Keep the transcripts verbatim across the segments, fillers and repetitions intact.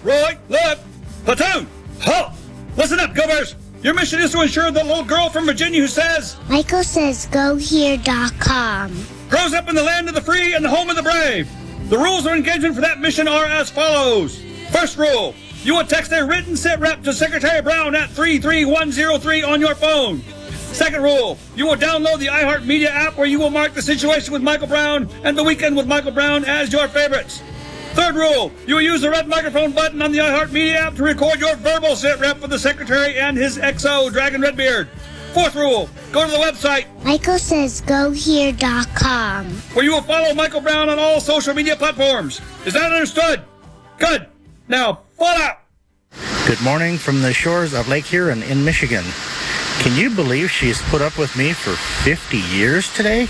right, left, platoon, halt. Listen up, Go Bears. Your mission is to ensure the little girl from Virginia who says, Michael says go here dot com. grows up in the land of the free and the home of the brave. The rules of engagement for that mission are as follows. First rule, you will text a written sit rep to Secretary Brown at three three one zero three on your phone. Second rule, you will download the iHeartMedia app where you will mark The Situation with Michael Brown and The Weekend with Michael Brown as your favorites. Third rule, you will use the red microphone button on the iHeartMedia app to record your verbal sit rep for the Secretary and his X O, Dragon Redbeard. Fourth rule, go to the website, Michael says go here dot com. where you will follow Michael Brown on all social media platforms. Is that understood? Good. Now, fall out. Good morning from the shores of Lake Huron in Michigan. Can you believe she's put up with me for fifty years today?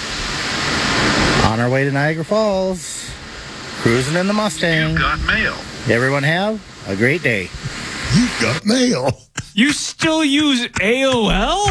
On our way to Niagara Falls, cruising in the Mustang. You've got mail. Everyone have a great day. You've got mail. You still use A O L?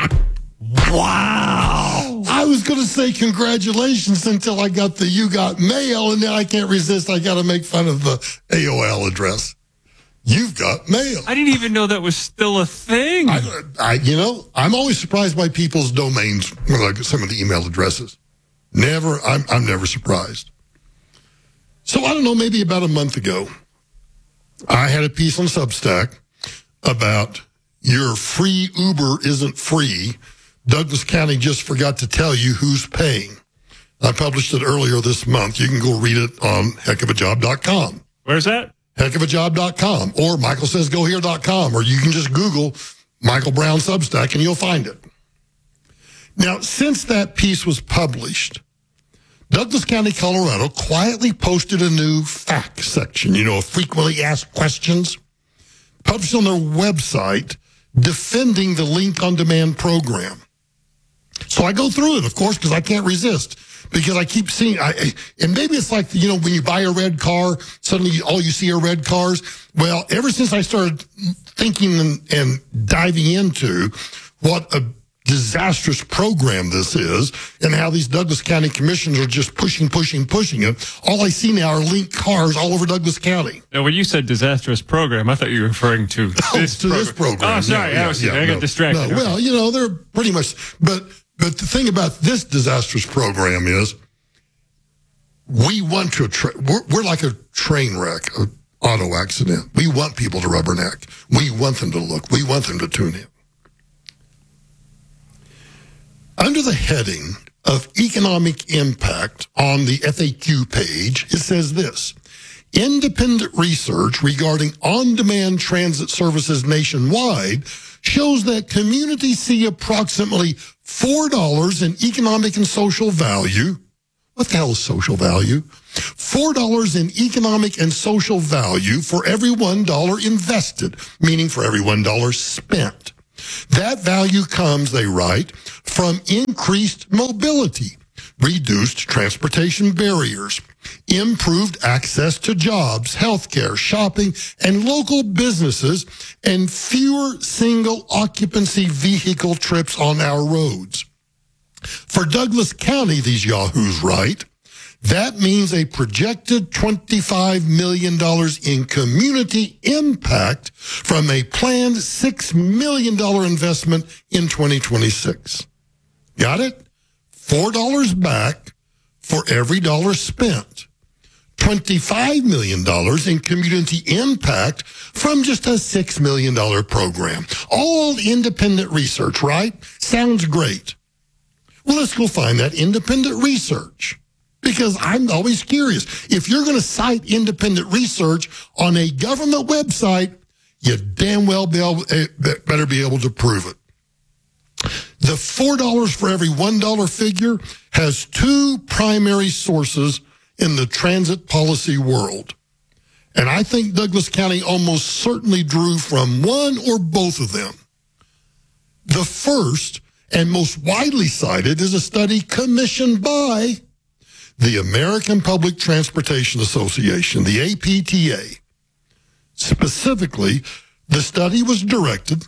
Wow. I was going to say congratulations until I got the you got mail, and then I can't resist. I got to make fun of the A O L address. You've got mail. I didn't even know that was still a thing. I, I, you know, I'm always surprised by people's domains, like some of the email addresses. Never, I'm, I'm never surprised. So I don't know, maybe about a month ago, I had a piece on Substack about your free Uber isn't free. Douglas County just forgot to tell you who's paying. I published it earlier this month. You can go read it on heck of a job dot com. Where's that? heck of a job dot com or michael says go here dot com, or you can just Google Michael Brown Substack and you'll find it. Now, since that piece was published, Douglas County, Colorado quietly posted a new fact section, you know, frequently asked questions, published on their website defending the Link on Demand program. So I go through it, of course, because I can't resist. Because I keep seeing, I, and maybe it's like, you know, when you buy a red car, suddenly all you see are red cars. Well, ever since I started thinking and, and diving into what a disastrous program this is and how these Douglas County commissioners are just pushing, pushing, pushing it, all I see now are linked cars all over Douglas County. Now, when you said disastrous program, I thought you were referring to Oh, this to program. this program. Oh, sorry. Yeah, I, was, yeah, I got no, distracted. no. Well, you know, they're pretty much, but But the thing about this disastrous program is we want to, tra- we're, we're like a train wreck, an auto accident. We want people to rubberneck. We want them to look. We want them to tune in. Under the heading of economic impact on the F A Q page, it says this: independent research regarding on-demand transit services nationwide shows that communities see approximately four dollars in economic and social value. What the hell is social value? four dollars in economic and social value for every one dollar invested, meaning for every one dollar spent. That value comes, they write, from increased mobility, reduced transportation barriers, improved access to jobs, healthcare, shopping, and local businesses, and fewer single occupancy vehicle trips on our roads. For Douglas County, these yahoos write, that means a projected twenty-five million dollars in community impact from a planned six million dollars investment in twenty twenty-six. Got it? four dollars back for every dollar spent. twenty-five million dollars in community impact from just a six million dollars program. All independent research, right? Sounds great. Well, let's go find that independent research, because I'm always curious. If you're going to cite independent research on a government website, you damn well be able, better be able to prove it. The four dollars for every one dollar figure has two primary sources in the transit policy world. And I think Douglas County almost certainly drew from one or both of them. The first and most widely cited is a study commissioned by the American Public Transportation Association, the A P T A. Specifically, the study was directed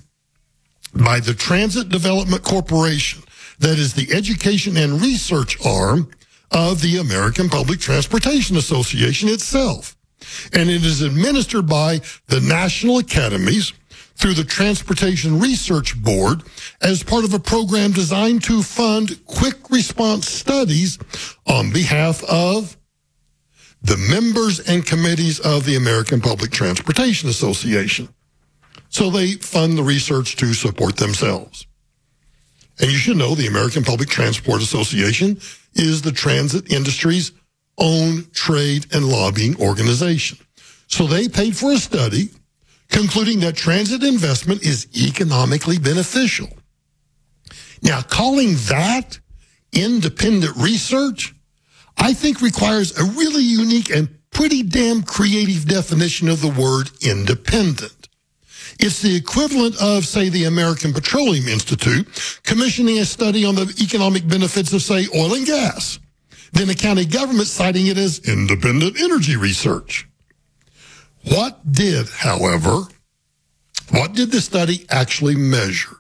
by the Transit Development Corporation, that is the education and research arm of the American Public Transportation Association itself. And it is administered by the National Academies through the Transportation Research Board as part of a program designed to fund quick response studies on behalf of the members and committees of the American Public Transportation Association. So they fund the research to support themselves. And you should know the American Public Transport Association is the transit industry's own trade and lobbying organization. So they paid for a study concluding that transit investment is economically beneficial. Now, calling that independent research, I think requires a really unique and pretty damn creative definition of the word independent. It's the equivalent of, say, the American Petroleum Institute commissioning a study on the economic benefits of, say, oil and gas, then a county government citing it as independent energy research. What did, however, what did the study actually measure?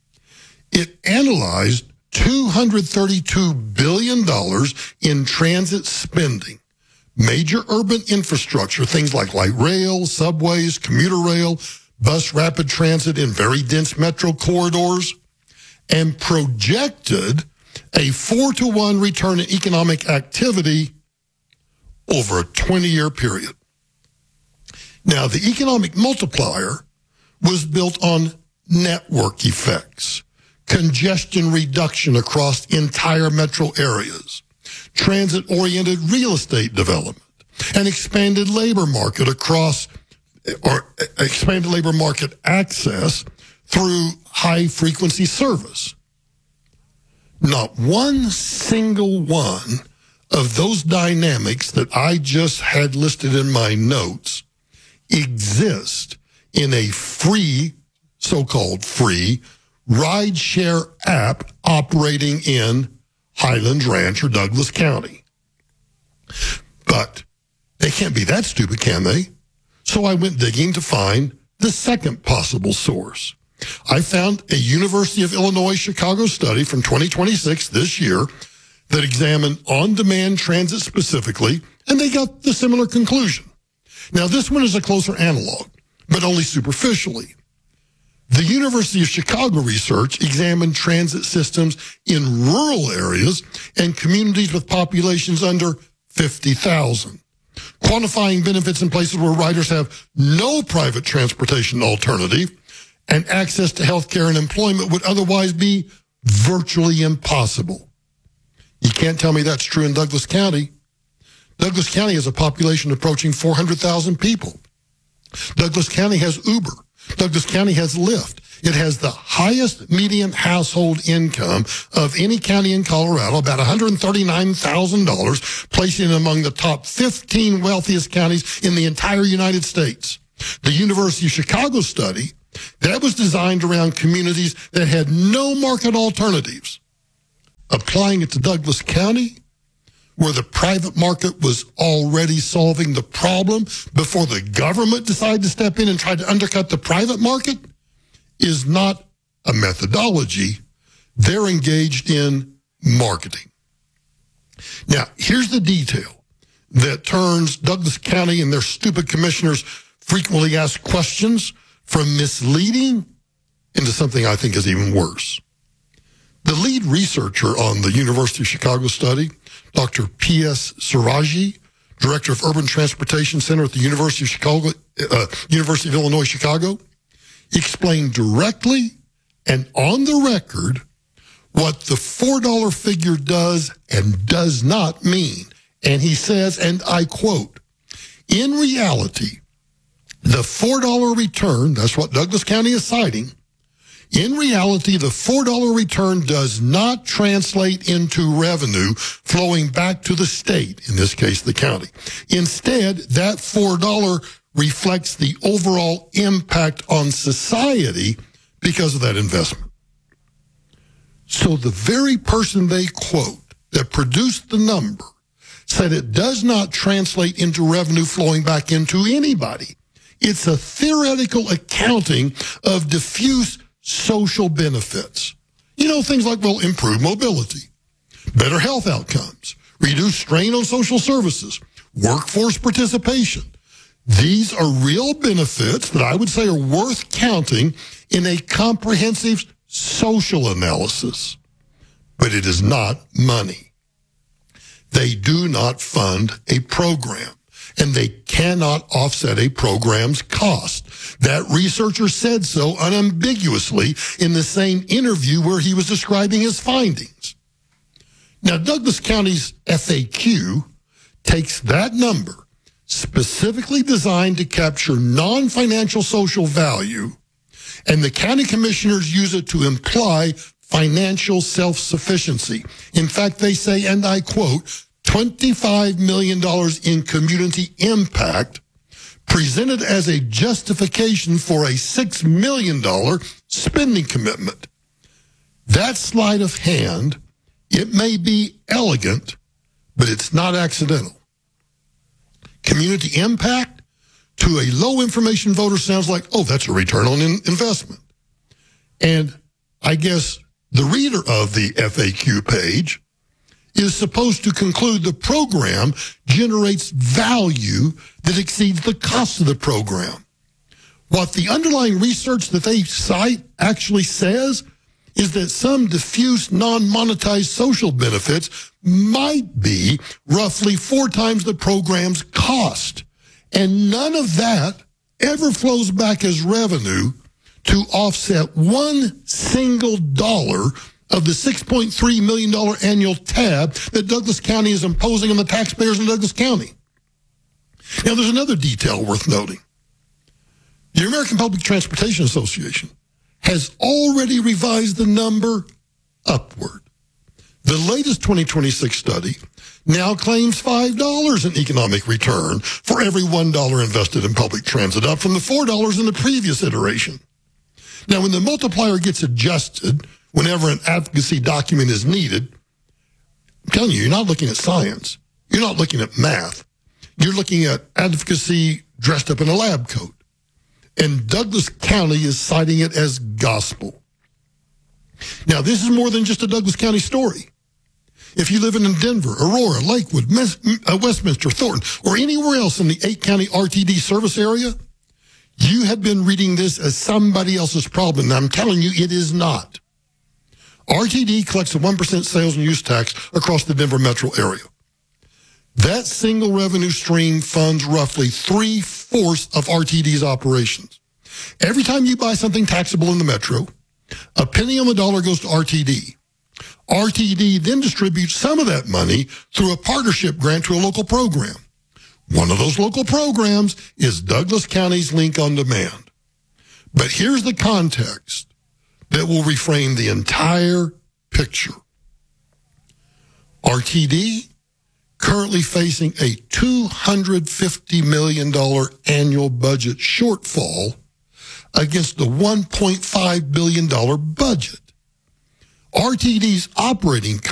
It analyzed two hundred thirty-two billion dollars in transit spending, major urban infrastructure, things like light rail, subways, commuter rail, bus rapid transit in very dense metro corridors, and projected a four to one return in economic activity over a twenty-year period. Now, the economic multiplier was built on network effects, congestion reduction across entire metro areas, transit-oriented real estate development, an expanded labor market across, or expanded labor market access through high-frequency service. Not one single one of those dynamics that I just had listed in my notes exist in a free, so-called free, ride-share app operating in Highlands Ranch or Douglas County. But they can't be that stupid, can they? So I went digging to find the second possible source. I found a University of Illinois Chicago study from twenty twenty-six, this year, that examined on-demand transit specifically, and they got the similar conclusion. Now, this one is a closer analog, but only superficially. The University of Chicago research examined transit systems in rural areas and communities with populations under fifty thousand, quantifying benefits in places where riders have no private transportation alternative and access to health care and employment would otherwise be virtually impossible. You can't tell me that's true in Douglas County. Douglas County has a population approaching four hundred thousand people. Douglas County has Uber. Douglas County has Lyft. It has the highest median household income of any county in Colorado, about one hundred thirty-nine thousand dollars, placing it among the top fifteen wealthiest counties in the entire United States. The University of Chicago study, that was designed around communities that had no market alternatives. Applying it to Douglas County, where the private market was already solving the problem before the government decided to step in and try to undercut the private market, is not a methodology. They're engaged in marketing. Now, here's the detail that turns Douglas County and their stupid commissioners' frequently asked questions from misleading into something I think is even worse. The lead researcher on the University of Chicago study, Doctor P S Siraji, Director of Urban Transportation Center at the University of Chicago, uh, University of Illinois Chicago, explained directly and on the record what the four dollar figure does and does not mean. And he says, and I quote, "In reality, the four dollar return," that's what Douglas County is citing, "in reality, the four dollar return does not translate into revenue flowing back to the state," in this case, the county. "Instead, that four dollars reflects the overall impact on society because of that investment." So the very person they quote that produced the number said it does not translate into revenue flowing back into anybody. It's a theoretical accounting of diffuse social benefits. You know, things like, well, improved mobility, better health outcomes, reduced strain on social services, workforce participation, These are real benefits that I would say are worth counting in a comprehensive social analysis. But it is not money. They do not fund a program, and they cannot offset a program's cost. That researcher said so unambiguously in the same interview where he was describing his findings. Now, Douglas County's F A Q takes that number, specifically designed to capture non-financial social value, and the county commissioners use it to imply financial self-sufficiency. In fact, they say, and I quote, twenty-five million dollars in community impact presented as a justification for a six million dollars spending commitment. That sleight of hand, it may be elegant, but it's not accidental. Community impact to a low information voter sounds like, oh, that's a return on in- investment. And I guess the reader of the F A Q page is supposed to conclude the program generates value that exceeds the cost of the program. What the underlying research that they cite actually says is that some diffuse non-monetized social benefits might be roughly four times the program's cost. And none of that ever flows back as revenue to offset one single dollar of the six point three million dollars annual tab that Douglas County is imposing on the taxpayers in Douglas County. Now, there's another detail worth noting. The American Public Transportation Association has already revised the number upward. The latest twenty twenty-six study now claims five dollars in economic return for every one dollar invested in public transit, up from the four dollars in the previous iteration. Now, when the multiplier gets adjusted, whenever an advocacy document is needed, I'm telling you, you're not looking at science. You're not looking at math. You're looking at advocacy dressed up in a lab coat. And Douglas County is citing it as gospel. Now, this is more than just a Douglas County story. If you live in Denver, Aurora, Lakewood, Westminster, Thornton, or anywhere else in the eight-county R T D service area, you have been reading this as somebody else's problem. And I'm telling you, it is not. R T D collects a one percent sales and use tax across the Denver metro area. That single revenue stream funds roughly three-fourths of R T D's operations. Every time you buy something taxable in the metro, a penny on the dollar goes to R T D. R T D then distributes some of that money through a partnership grant to a local program. One of those local programs is Douglas County's Link on Demand. But here's the context that will reframe the entire picture. R T D currently facing a two hundred fifty million dollars annual budget shortfall against the one point five billion dollars budget. R T D's operating